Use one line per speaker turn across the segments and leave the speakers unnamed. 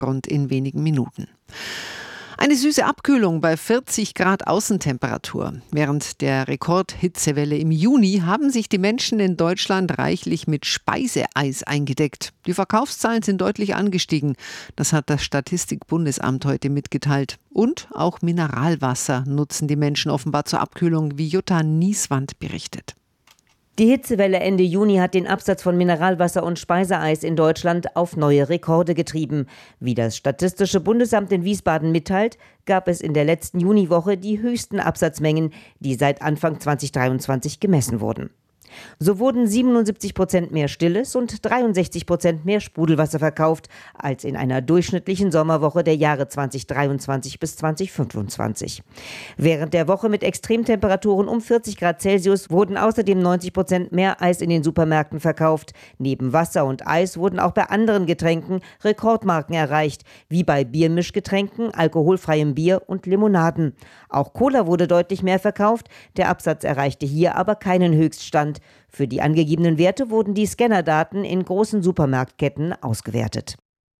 Hintergrund in wenigen Minuten. Eine süße Abkühlung bei 40 Grad Außentemperatur. Während der Rekordhitzewelle im Juni haben sich die Menschen in Deutschland reichlich mit Speiseeis eingedeckt. Die Verkaufszahlen sind deutlich angestiegen. Das hat das Statistikbundesamt heute mitgeteilt. Und auch Mineralwasser nutzen die Menschen offenbar zur Abkühlung, wie Jutta Nieswand berichtet.
Die Hitzewelle Ende Juni hat den Absatz von Mineralwasser und Speiseeis in Deutschland auf neue Rekorde getrieben. Wie das Statistische Bundesamt in Wiesbaden mitteilt, gab es in der letzten Juniwoche die höchsten Absatzmengen, die seit Anfang 2023 gemessen wurden. So wurden 77% mehr Stilles und 63% mehr Sprudelwasser verkauft als in einer durchschnittlichen Sommerwoche der Jahre 2023 bis 2025. Während der Woche mit Extremtemperaturen um 40 Grad Celsius wurden außerdem 90% mehr Eis in den Supermärkten verkauft. Neben Wasser und Eis wurden auch bei anderen Getränken Rekordmarken erreicht, wie bei Biermischgetränken, alkoholfreiem Bier und Limonaden. Auch Cola wurde deutlich mehr verkauft, der Absatz erreichte hier aber keinen Höchststand. Für die angegebenen Werte wurden die Scannerdaten in großen Supermarktketten ausgewertet.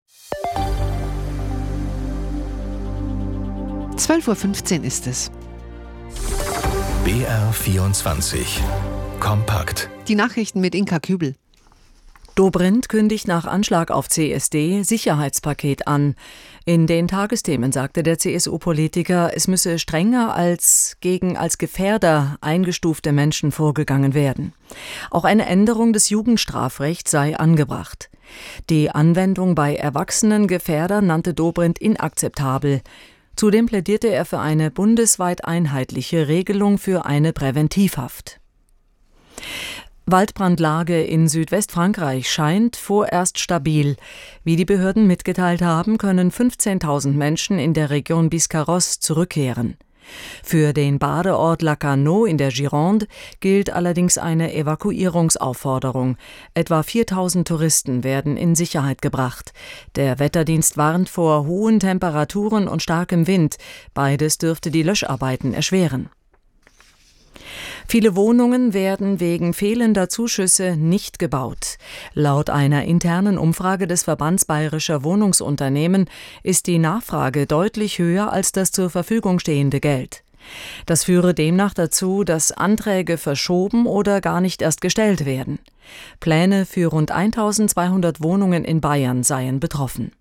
12:15 Uhr ist es.
BR24 Kompakt.
Die Nachrichten mit Inka Kübel.
Dobrindt kündigt nach Anschlag auf CSD Sicherheitspaket an. In den Tagesthemen sagte der CSU-Politiker, es müsse strenger als gegen als Gefährder eingestufte Menschen vorgegangen werden. Auch eine Änderung des Jugendstrafrechts sei angebracht. Die Anwendung bei erwachsenen Gefährdern nannte Dobrindt inakzeptabel. Zudem plädierte er für eine bundesweit einheitliche Regelung für eine Präventivhaft. Waldbrandlage in Südwestfrankreich scheint vorerst stabil. Wie die Behörden mitgeteilt haben, können 15.000 Menschen in der Region Biscarrosse zurückkehren. Für den Badeort Lacanau in der Gironde gilt allerdings eine Evakuierungsaufforderung. Etwa 4.000 Touristen werden in Sicherheit gebracht. Der Wetterdienst warnt vor hohen Temperaturen und starkem Wind. Beides dürfte die Löscharbeiten erschweren. Viele Wohnungen werden wegen fehlender Zuschüsse nicht gebaut. Laut einer internen Umfrage des Verbands Bayerischer Wohnungsunternehmen ist die Nachfrage deutlich höher als das zur Verfügung stehende Geld. Das führe demnach dazu, dass Anträge verschoben oder gar nicht erst gestellt werden. Pläne für rund 1.200 Wohnungen in Bayern seien betroffen.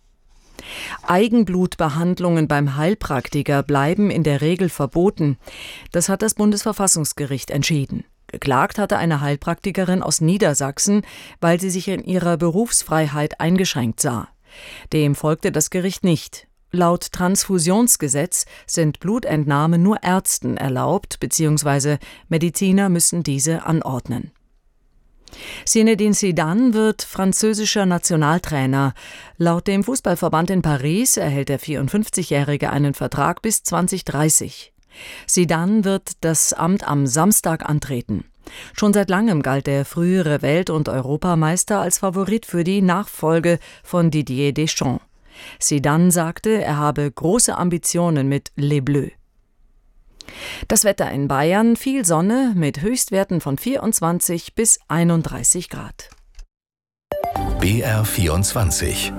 Eigenblutbehandlungen beim Heilpraktiker bleiben in der Regel verboten. Das hat das Bundesverfassungsgericht entschieden. Geklagt hatte eine Heilpraktikerin aus Niedersachsen, weil sie sich in ihrer Berufsfreiheit eingeschränkt sah. Dem folgte das Gericht nicht. Laut Transfusionsgesetz sind Blutentnahmen nur Ärzten erlaubt, bzw. Mediziner müssen diese anordnen. Zinedine Zidane wird französischer Nationaltrainer. Laut dem Fußballverband in Paris erhält der 54-Jährige einen Vertrag bis 2030. Zidane wird das Amt am Samstag antreten. Schon seit langem galt der frühere Welt- und Europameister als Favorit für die Nachfolge von Didier Deschamps. Zidane sagte, er habe große Ambitionen mit Les Bleus. Das Wetter in Bayern, viel Sonne mit Höchstwerten von 24 bis 31 Grad.
BR24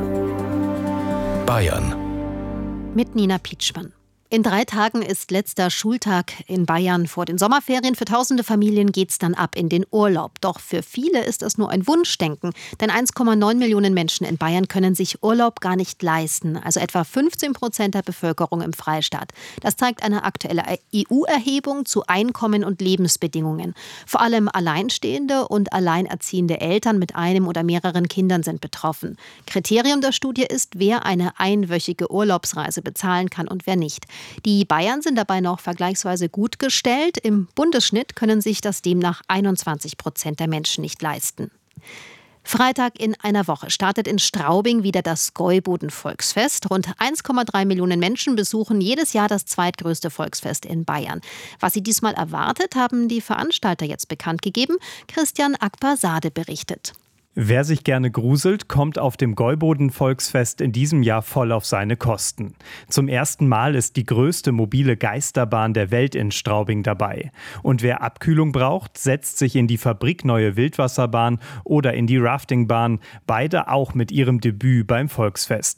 Bayern
mit Nina Pietschmann. In 3 Tagen ist letzter Schultag in Bayern vor den Sommerferien. Für tausende Familien geht's dann ab in den Urlaub. Doch für viele ist das nur ein Wunschdenken. Denn 1,9 Millionen Menschen in Bayern können sich Urlaub gar nicht leisten. Also etwa 15% der Bevölkerung im Freistaat. Das zeigt eine aktuelle EU-Erhebung zu Einkommen und Lebensbedingungen. Vor allem alleinstehende und alleinerziehende Eltern mit einem oder mehreren Kindern sind betroffen. Kriterium der Studie ist, wer eine einwöchige Urlaubsreise bezahlen kann und wer nicht. Die Bayern sind dabei noch vergleichsweise gut gestellt. Im Bundesschnitt können sich das demnach 21% der Menschen nicht leisten. Freitag in einer Woche startet in Straubing wieder das Gäuboden-Volksfest. Rund 1,3 Millionen Menschen besuchen jedes Jahr das zweitgrößte Volksfest in Bayern. Was sie diesmal erwartet, haben die Veranstalter jetzt bekannt gegeben. Christian Akbar-Sade berichtet.
Wer sich gerne gruselt, kommt auf dem Gäuboden-Volksfest in diesem Jahr voll auf seine Kosten. Zum ersten Mal ist die größte mobile Geisterbahn der Welt in Straubing dabei. Und wer Abkühlung braucht, setzt sich in die fabrikneue Wildwasserbahn oder in die Raftingbahn, beide auch mit ihrem Debüt beim Volksfest.